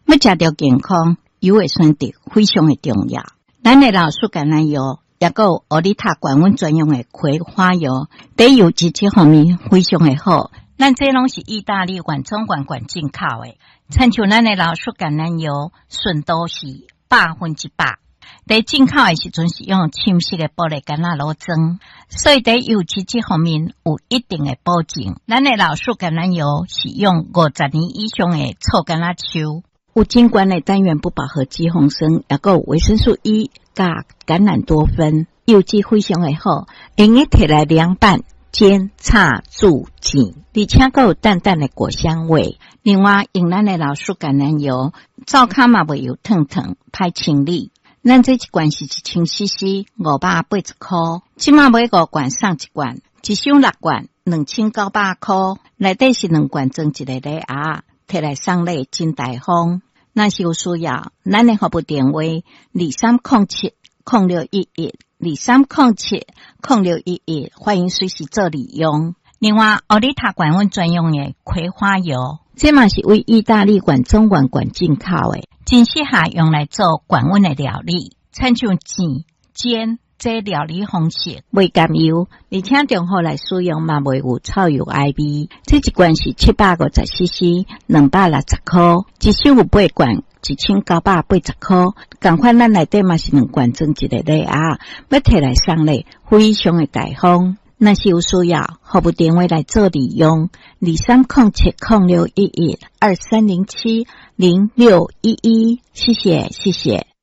要食到健康，油的选择非常的重要。咱的老树橄榄油也有欧丽塔管温专用的葵花油，在油脂这方面非常的好。咱这拢是意大利原装罐进口的，亲像咱的老树橄榄油，纯度是100%。在进口的时阵是用深色的玻璃橄榄油装，所以在油脂这方面有一定的保证。咱的老树橄榄油是用50年以上的臭橄榄树，有金管的单元不饱和脂肪酸，也有维生素 E 加橄榄多酚，油脂非常的好，用来摕来凉拌、煎、炒、煮、煎，而且还有淡淡的果香味。另外，用咱的老树橄榄油，灶骹嘛袂油烫烫，歹清理。咱这一罐是1000cc，580块，即马买5罐送1罐，一箱6罐，2900块，内底是2罐装一个礼盒，摕来送礼真大方。若是有需要，咱的服务电话2307-0611，2307-0611，欢迎随时做利用。另外，欧丽塔管温专用的葵花油，这嘛是为意大利原装罐进口的，真适合用来做管温的料理，亲像煎、煎这料理方式，袂甘油，而且中好来使用嘛，袂有臭油爱味。这一罐是750cc，260块，一箱有8罐，1980块。同款咱内底嘛是2罐装一个礼盒，要摕来送礼，非常的大方。若是有需要，服务电话来做利用，2307-0611，2307-0611，谢谢。